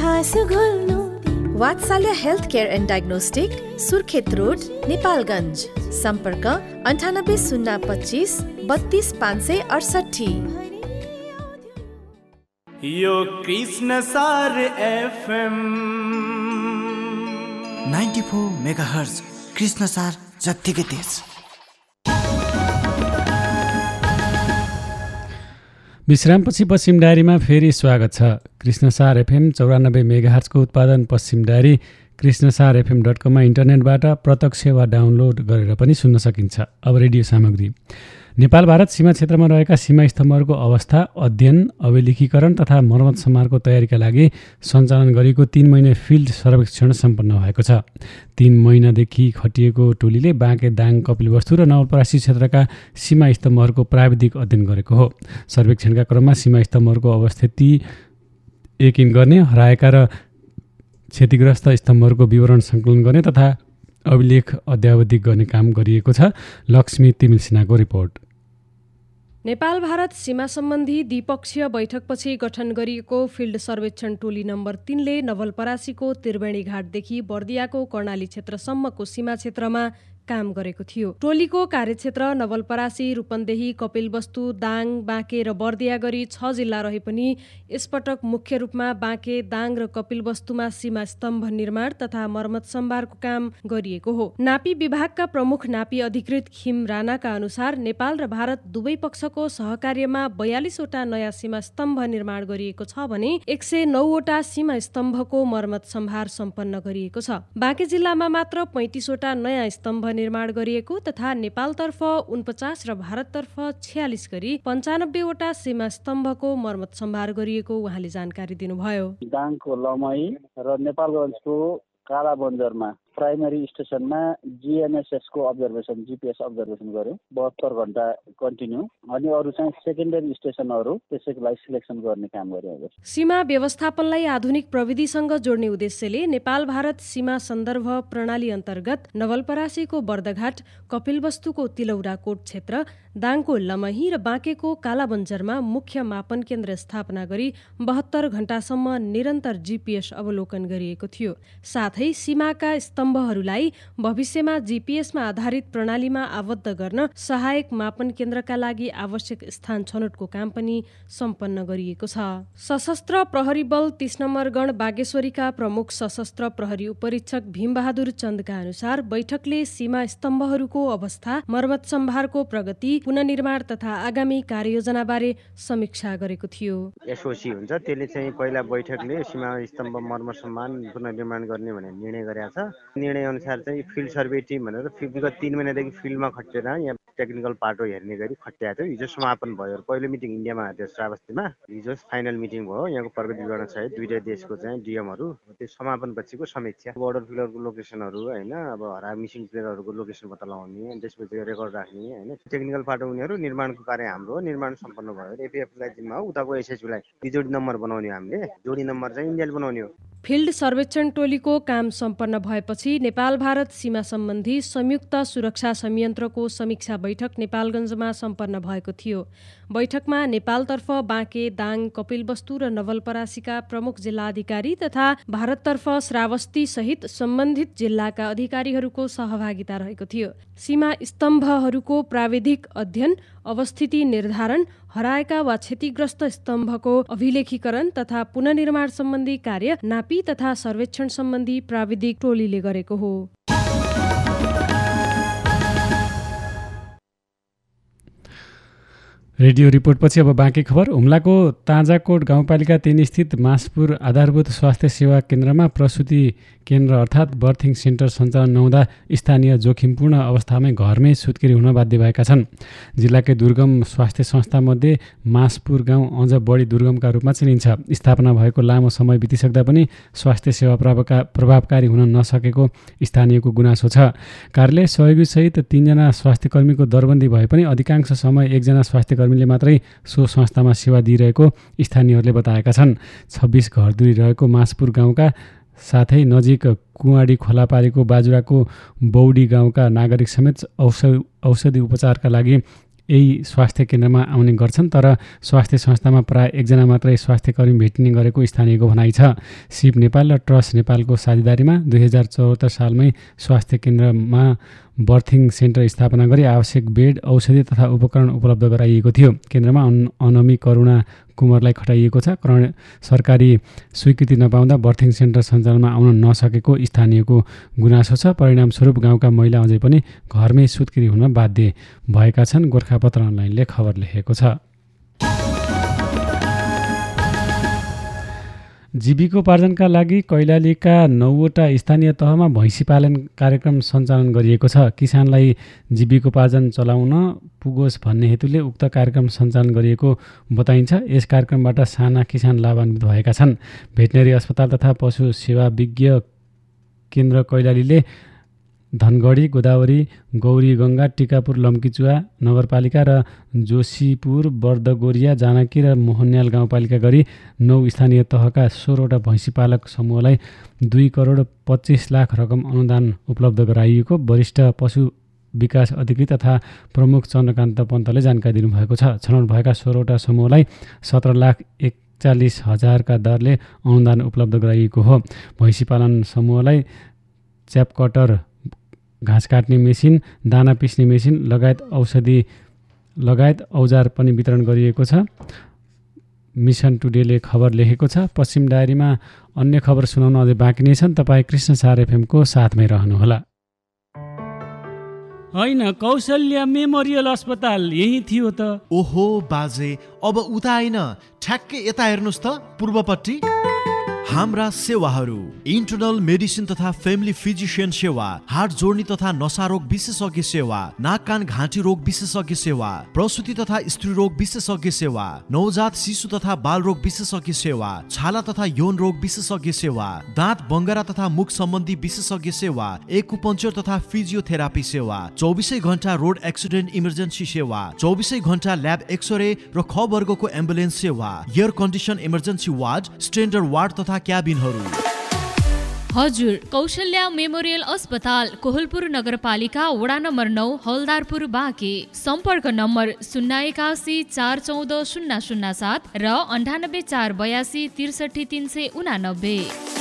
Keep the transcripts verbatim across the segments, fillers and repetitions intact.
मिठास घोल्नु वात्सल्य health care and diagnostic, Surkhet road, Nepalgunj. सम्पर्क अन्ठानब्बे शून्य पच्चिस बत्तीस पाँच सय अडसठी। यो कृष्ण सार FM ninety four mega hertz Krishna सार जत्तिकै तेज। विश्रामपछि पश्चिम डायरीमा फेरि स्वागत छ। कृष्णसार एफएम चौरानब्बे मेगाहर्जको उत्पादन पश्चिम डायरी कृष्णसार एफएम डट कममा इन्टरनेटबाट प्रत्यक्ष वा डाउनलोड गरेर पनि सुन्न सकिन्छ। अब रेडियो सामग्री। नेपाल भारत सीमा क्षेत्रमा रहेका सीमा स्तम्भहरूको अवस्था, अध्ययन, अभिलेखीकरण तथा मर्मत सम्हारको तयारीका लागि सञ्चालन गरिएको तीन महिने फिल्ड सर्वेक्षण सम्पन्न भएको छ। तीन महिनादेखि खटिएको टोलीले बाँके दाङ, कपिलवस्तु र नवलपरासी क्षेत्रका सीमा स्तम्भहरूको प्राविधिक अध्ययन गरेको हो। सर्वेक्षणका क्रममा सीमा स्तम्भहरूको अवस्थिति यकिन गर्ने, हराएका र क्षतिग्रस्त स्तम्भहरूको विवरण सङ्कलन गर्ने तथा अभिलेख अद्यावधिक गर्ने काम गरिएको छ। लक्ष्मी तिमिल सिन्हाको रिपोर्ट। नेपाल भारत सीमा सम्बन्धी द्विपक्षीय बैठकपछि गठन गरिएको फिल्ड सर्वेक्षण टोली नम्बर तीनले नवलपरासीको त्रिवेणी घाटदेखि बर्दियाको कर्णाली क्षेत्रसम्मको सीमा क्षेत्रमा काम गरेको थियो। टोलीको कार्यक्षेत्र नवलपरासी, रूपन्देही, कपिलवस्तु, दाङ, बाँके र बर्दिया गरी छ जिल्ला रहे पनि यसपटक मुख्य रूपमा बाँके, दाङ र कपिलवस्तुमा सीमा स्तम्भ निर्माण तथा मर्मत सम्भारको काम गरिएको हो। नापी विभागका प्रमुख नापी अधिकृत खिम राणाका अनुसार नेपाल र भारत दुवै पक्षको सहकार्यमा बयालिसवटा नयाँ सीमा स्तम्भ निर्माण गरिएको छ भने एक सय नौवटा सीमा स्तम्भको मर्मत सम्भार सम्पन्न गरिएको छ। बाँके जिल्लामा मात्र पैँतिसवटा नयाँ स्तम्भ निर्माण गरिएको तथा नेपालतर्फ उनपचास र भारततर्फ छयालिस गरी पन्चानब्बेवटा सीमा स्तम्भको मर्मत सम्भार गरिएको उहाँले जानकारी दिनुभयो। दाङको लमई र नेपालगञ्जको कालाबन्जरमा प्राइमरी स्टेसनमा जिएनएसएस को अब्जर्भेसन जिपिएस अब्जर्भेसन गर्यो बहत्तर घण्टा कन्टिन्यू। अनि अरू चाहिँ सेकेन्डरी स्टेसनहरू त्यसैको लागि सिलेक्सन गर्ने काम गर्यो। सीमा व्यवस्थापनलाई आधुनिक प्रविधिसँग जोड्ने उद्देश्यले नेपाल भारत सीमा सन्दर्भ प्रणाली अन्तर्गत नवलपरासीको बर्दघाट, कपिलवस्तुको तिलौरा कोट क्षेत्र, दाङको लमही र बाँकेको कालाबन्जरमा मुख्य मापन केन्द्र स्थापना गरी बहत्तर घण्टासम्म निरन्तर जिपिएस अवलोकन गरिएको थियो। साथै सीमाका स्तम्भहरूलाई भविष्यमा जिपिएसमा आधारित प्रणालीमा आबद्ध गर्न सहायक मापन केन्द्रका लागि आवश्यक स्थान छनौटको काम पनि सम्पन्न गरिएको छ। सशस्त्र प्रहरी बल तीस नम्बर गण बागेश्वरीका प्रमुख सशस्त्र प्रहरी उपरीक्षक भीमबहादुर चन्दका अनुसार बैठकले सीमा स्तम्भहरूको अवस्था, मर्मत सम्भारको प्रगति, पुनर्निर्माण तथा आगामी कार्ययोजनाबारे समीक्षा गरेको थियो। एसओसी हुन्छ, त्यसले चाहिँ पहिला बैठकले सीमा स्तम्भ मर्मत सम्मान पुनर्निर्माण गर्ने भनेर निर्णय गरेको छ। निर्णय अनुसार चाहिँ फिल्ड सर्वे टिम भनेर विगत तीन महिनादेखि फिल्डमा खटेर यहाँ टेक्निकल पाटो हेर्ने गरी खटिएको थियो। हिजो समापन भयो। पहिलो मिटिङ इन्डियामा थियो श्रावस्तीमा, हिजो फाइनल मिटिङ भयो। यहाँको प्रगति विवरण सहित दुईटा देशको चाहिँ डिएमहरू, त्यो समापन पछिको समीक्षा, बोर्डर पिलरको लोकेसनहरू होइन, अब हरा मिसिङ प्लेयरहरूको लोकेसन पत्ता लगाउने, त्यसपछि रेकर्ड राख्ने होइन, टेक्निकल पाटो उनीहरू, निर्माणको कार्य हाम्रो हो। निर्माण सम्पन्न भयो। एपिएफलाई जिम्मा हो, उताको एसएसबीलाई दुई जोडी नम्बर बनाउने, हामीले जोडी नम्बर चाहिँ इन्डियाले बनाउने हो। फिल्ड सर्वेक्षण टोलीको काम सम्पन्न भएपछि नेपाल भारत सीमा सम्बन्धी संयुक्त सुरक्षा संयन्त्रको समीक्षा बैठक नेपालगञ्जमा सम्पन्न भएको थियो। बैठकमा नेपालतर्फ बाँके, दाङ, कपिलवस्तु र नवलपरासीका प्रमुख जिल्लाधिकारी तथा भारततर्फ श्रावस्ती सहित सम्बन्धित जिल्लाका अधिकारीहरूको सहभागिता रहेको थियो। सीमा स्तम्भहरूको प्राविधिक अध्ययन, अवस्थिति निर्धारण, हराएका वा क्षतिग्रस्त स्तम्भको अभिलेखीकरण तथा पुनर्निर्माण सम्बन्धी कार्य नापी तथा सर्वेक्षण सम्बन्धी प्राविधिक टोलीले गरेको हो। रेडियो रिपोर्टपछि अब बाँकी खबर। हुम्लाको ताजाकोट गाउँपालिका तीन स्थित मासपुर आधारभूत स्वास्थ्य सेवा केन्द्रमा प्रसुति केन्द्र अर्थात् बर्थिङ सेन्टर सञ्चालन नहुँदा स्थानीय जोखिमपूर्ण अवस्थामै घरमै सुत्केरी हुन बाध्य भएका छन्। जिल्लाकै दुर्गम स्वास्थ्य संस्थामध्ये मासपुर गाउँ अझ बढी दुर्गमका रूपमा चिनिन्छ। स्थापना भएको लामो समय बितिसक्दा पनि स्वास्थ्य सेवा प्रभावकारी हुन नसकेको स्थानीयको गुनासो छ। कार्यालय सहयोगीसहित तीनजना स्वास्थ्य कर्मीको दरबन्दी भए पनि अधिकांश समय एकजना स्वास्थ्य कर्मीले मात्रै सो संस्थामा सेवा दिइरहेको स्थानीयहरूले बताएका छन्। छब्बिस घरधुरी रहेको मासपुर गाउँका साथै नजिक कुवाडी खोलापारीको बाजुराको बौडी गाउँका नागरिक समेत औषधि औषधि उपचारका लागि यही स्वास्थ्य केन्द्रमा आउने गर्छन्, तर स्वास्थ्य संस्थामा प्राय एकजना मात्रै स्वास्थ्य कर्मी भेटिने गरेको स्थानीयको भनाइ छ। सिप नेपाल र ट्रस्ट नेपालको साझेदारीमा दुई हजार चौहत्तर सालमै स्वास्थ्य केन्द्रमा बर्थिङ सेन्टर स्थापना गरी आवश्यक बेड, औषधि तथा उपकरण उपलब्ध गराइएको थियो। केन्द्रमा अनमी करुणा कुमारलाई खटाइएको छ। सरकारी स्वीकृति नपाउँदा बर्थिङ सेन्टर सञ्चालनमा आउन नसकेको स्थानीयको गुनासो छ। परिणामस्वरूप गाउँका महिला अझै पनि घरमै सुत्केरी हुन बाध्य भएका छन्। गोर्खापत्र अनलाइनले खबर लेखेको छ। जीविकोपार्जनका लागि कैलालीका नौवटा स्थानीय तहमा भैँसी पालन कार्यक्रम सञ्चालन गरिएको छ। किसानलाई जीविकोपार्जन चलाउन पुगोस् भन्ने हेतुले उक्त कार्यक्रम सञ्चालन गरिएको बताइन्छ। यस कार्यक्रमबाट साना किसान लाभान्वित भएका छन्। भेटनेरी अस्पताल तथा पशु सेवा विज्ञ केन्द्र कैलालीले धनगढी, गोदावरी, गौरीगङ्गा, टिकापुर, लम्कीचुवा नगरपालिका र जोशीपुर, बर्दगोरिया, जानकी र मोहन्याल गाउँपालिका गरी नौ स्थानीय तहका सोह्रवटा भैँसी पालक समूहलाई दुई करोड पच्चिस लाख रकम अनुदान उपलब्ध गराइएको वरिष्ठ पशु विकास अधिकृत तथा प्रमुख चन्द्रकान्त पन्तले जानकारी दिनुभएको छ। छनौट भएका सोह्रवटा समूहलाई सत्र लाख एकचालिस हजारका दरले अनुदान उपलब्ध गराइएको हो। भैँसी पालन समूहलाई च्यापकटर, घाँस काट्ने मेसिन, दाना पिस्ने मेसिन लगायत औषधि लगायत औजार पनि वितरण गरिएको छ। मिसन टुडेले खबर लेखेको छ। पश्चिम डायरीमा अन्य खबर सुनाउन अझै बाँकी नै छन्। तपाईँ कृष्णसार एफएमको साथमै रहनुहोला। होइन, कौशल्या मेमोरियल अस्पताल यही थियो त। ओहो बाजे, अब उता होइन, ठ्याक्कै यता हेर्नुहोस् त, पूर्वपट्टि। हाम्रा सेवाहरू इन्टरनल मेडिसिन तथा फैमिली फिजिशियन सेवा, हार्ट जोड्नी तथा नसा रोग विशेषज्ञ सेवा, नाक कान घाँटी रोग विशेषज्ञ सेवा, प्रसुति तथा स्त्री रोग विशेषज्ञ सेवा, नवजात शिशु तथा बाल रोग विशेषज्ञ सेवा, छाला तथा यौन रोग विशेषज्ञ सेवा, दाँत बङ्गरा तथा मुख सम्बन्धी विशेषज्ञ सेवा, एक्युपंक्चर तथा फिजियोथेरापी सेवा, चौबिसै घण्टा रोड एक्सिडेन्ट इमर्जेन्सी सेवा, चौबिसै घण्टा ल्याब एक्सरे र ख वर्गको एम्बुलेन्स सेवा, air condition emergency ward, standard ward तथा क्याबिनहरू। हजुर, कौशल्या मेमोरियल अस्पताल कोहलपुर नगरपालिका वडा नम्बर नौ, हलदारपुर, बाँके। सम्पर्क नम्बर शून्य एकासी चार चौध शून्य शून्य सात र अन्ठानब्बे चार बयासी त्रिसठी तीन सय उनानब्बे।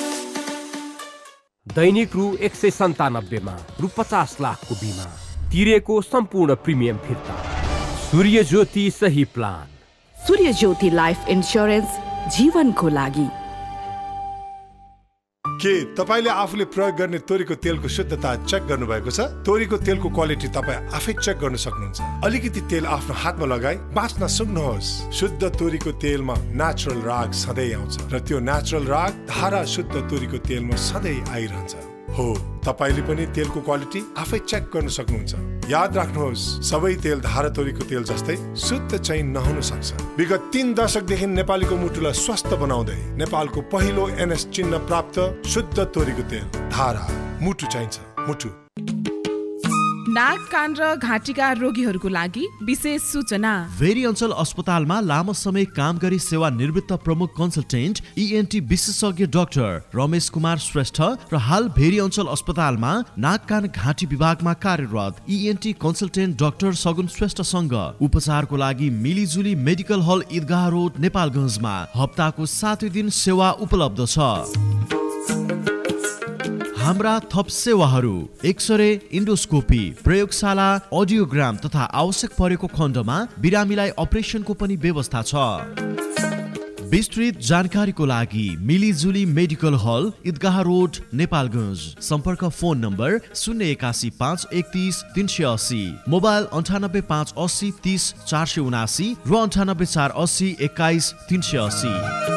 दैनिक रु एक सय सन्तानब्बेमा रु पचास लाखको बिमा तिरेको सम्पूर्ण प्रिमियम फिर्ता। सूर्य ज्योति सही प्लान। सूर्य ज्योति लाइफ इन्स्योरेन्स, जीवनको लागि। के तपाईले आफूले प्रयोग गर्ने तोरीको तेलको शुद्धता चेक गर्नुभएको छ? तोरीको तेलको क्वालिटी तपाईँ आफै चेक गर्न सक्नुहुन्छ। अलिकति तेल आफ्नो हातमा लगाई बाँच्न सक्नुहोस्। शुद्ध तोरीको तेलमा नेचुरल राग सधैँ आउँछ र त्यो नेचुरल राग धारा शुद्ध तोरीको तेलमा सधैँ आइरहन्छ। हो, तपाईले पनि तेलको क्वालिटी आफै चेक गर्न सक्नुहुन्छ। याद राख्नुहोस्, सबै तेल धारा तोरीको तेल जस्तै शुद्ध चाहिँ नहुन सक्छ। विगत तीन दशकदेखि नेपालीको मुटुलाई स्वस्थ बनाउँदै नेपालको पहिलो एनएस चिन्ह प्राप्त शुद्ध तोरीको तेल धारा। मुटु चाहिन्छ, मुटु। नाक, कान र घाँटीका रोगीहरूको लागि विशेष सूचना। भेरी अञ्चल अस्पतालमा लामो समय काम गरी सेवा निवृत्त प्रमुख कन्सल्टेन्ट इएनटी विशेषज्ञ डाक्टर रमेश कुमार श्रेष्ठ र हाल भेरी अञ्चल अस्पतालमा नाक, कान, घाँटी विभागमा कार्यरत इएनटी कन्सल्टेन्ट डाक्टर सगुन श्रेष्ठसँग उपचारको लागि मिलिजुली मेडिकल हल ईदगाह रोड नेपालगञ्जमा हप्ताको सातै दिन सेवा उपलब्ध छ। हाम्रा थप सेवाहरू एक्सरे, इन्डोस्कोपी, प्रयोगशाला, अडियोग्राम तथा आवश्यक परेको खण्डमा बिरामीलाई अपरेसनको पनि व्यवस्था छ। विस्तृत जानकारीको लागि मिलिजुली मेडिकल हल ईदगाह रोड नेपालगञ्ज। सम्पर्क फोन नम्बर शून्य एकासी पाँच एकतिस तिन सय अस्सी, मोबाइल अन्ठानब्बे पाँच अस्सी तिस चार सय उनासी र अन्ठानब्बे चार अस्सी एक्काइस तीन सय अस्सी।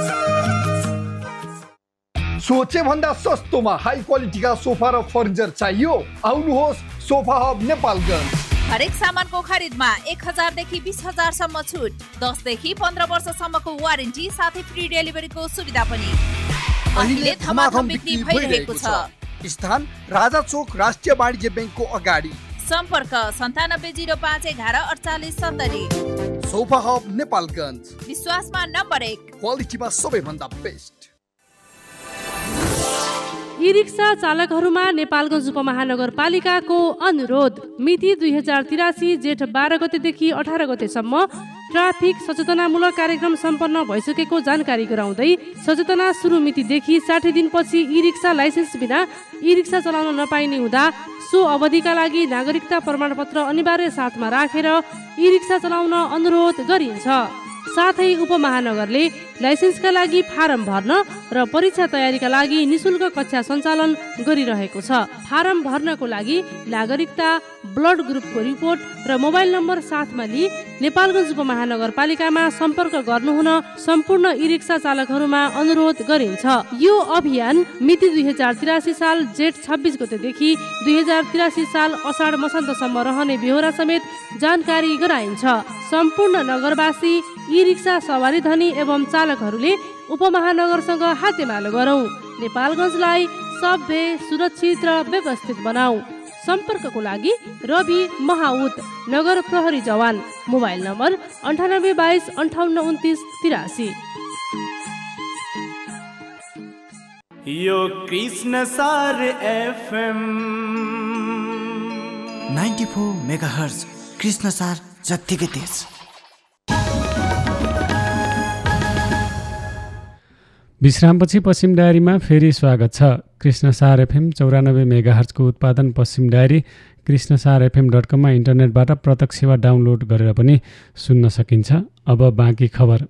सोचे भन्दा सस्तोमा हाई क्वालिटीका सोफा र फर्निचर चाहियो? आउनुहोस् सोफा हब नेपालगञ्ज। हरेक सामानको खरिदमा एक हजार देखि बीस हजार सम्म छुट, दस देखि पन्ध्र वर्षसम्मको वारेन्टी साथै फ्री डेलिभरीको सुविधा पनि। अहिले धमाधम बिक्री भइरहेको छ। स्थान राजा चोक राष्ट्रिय वाणिज्य ब्याङ्कको अगाडि। सम्पर्क सन्तानब्बे जिरो पाँच एघार अडचालिस सत्तरी। सोफा हब नेपालगञ्ज, विश्वासमा नम्बर एक, क्वालिटीमा सबैभन्दा बेस्ट। ई रिक्सा चालकहरूमा नेपालगञ्ज उपमहानगरपालिकाको अनुरोध। मिति दुई हजार तिरासी जेठ बाह्र गतेदेखि अठार गतेसम्म ट्राफिक सचेतनामूलक कार्यक्रम सम्पन्न भइसकेको जानकारी गराउँदै सचेतना सुरु मितिदेखि साठी दिनपछि ई रिक्सा लाइसेन्स बिना ई रिक्सा चलाउन नपाइने हुँदा सो अवधिका लागि नागरिकता प्रमाणपत्र अनिवार्य साथमा राखेर ई रिक्सा चलाउन अनुरोध गरिन्छ। साथै उपमहानगरले लाइसेन्सका लागि फारम भर्न र परीक्षा तयारीका लागि निशुल्क कक्षा सञ्चालन गरिरहेको छ। फारम भर्नको लागि नागरिकता, ब्लड ग्रुपको रिपोर्ट र मोबाइल नम्बर साथमा लिई नेपालगञ्ज उपमहानगरपालिकामा सम्पर्क गर्नुहुन सम्पूर्ण ई रिक्सा चालकहरूमा अनुरोध गरिन्छ। यो अभियान मिति दुई हजार तिरासी साल जेठ छब्बिस गतेदेखि दुई हजार तिरासी साल असाढ मसान्तसम्म रहने बेहोरा समेत जानकारी गराइन्छ। सम्पूर्ण नगरवासी, ई रिक्सा सवारी धनी एवं चालकहरूले उपमहानगरसँग हातेमालो गरौँ, नेपालगञ्जलाई सभ्य, सुरक्षित र व्यवस्थित बनाऊ। सम्पर्कको लागि रवि महाउत, नगर प्रहरी जवान, मोबाइल नम्बर अन्ठानब्बे बाइस अन्ठाउन्न उन्तिस तिरासी। यो कृष्ण सार FM ninety four mega hertz Krishna सार जत्तिकै तेज। विश्रामपछि पश्चिम डायरीमा फेरि स्वागत छ। कृष्णसार एफएम चौरानब्बे मेगाहर्जको उत्पादन पश्चिम डायरी कृष्णसार एफएम डट कममा इन्टरनेटबाट प्रत्यक्ष वा डाउनलोड गरेर पनि सुन्न सकिन्छ। अब बाँकी खबर।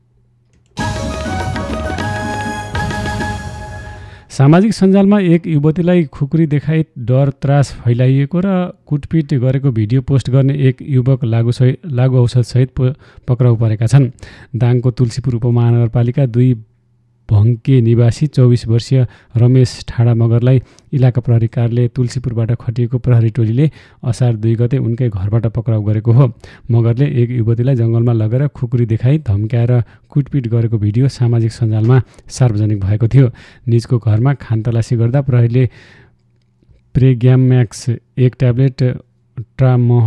सामाजिक सञ्जालमा एक युवतीलाई खुकुरी देखाई डर त्रास फैलाइएको र कुटपिट गरेको भिडियो पोस्ट गर्ने एक युवक लागु लागु औषधसहित पक्राउ परेका छन्। दाङको तुलसीपुर उपमहानगरपालिका दुई भङ्के निवासी चौबिस वर्षीय रमेश ठाडा मगरलाई इलाका प्रहरी कार्यालय तुलसीपुरबाट खटिएको प्रहरी टोलीले असार दुई गते उनकै घरबाट पक्राउ गरेको हो। मगरले एक युवतीलाई जङ्गलमा लगेर खुकुरी देखाई धम्क्याएर कुटपिट गरेको भिडियो सामाजिक सञ्जालमा सार्वजनिक भएको थियो। निजको घरमा खानतलासी गर्दा प्रहरीले प्रेग्याम्याक्स एक ट्याब्लेट, ट्रामह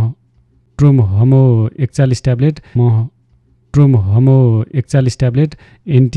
ट्रोमहमो एकचालिस ट्याब्लेट, मह ट्रोमहमो एकचालिस ट्याब्लेट, एन्टी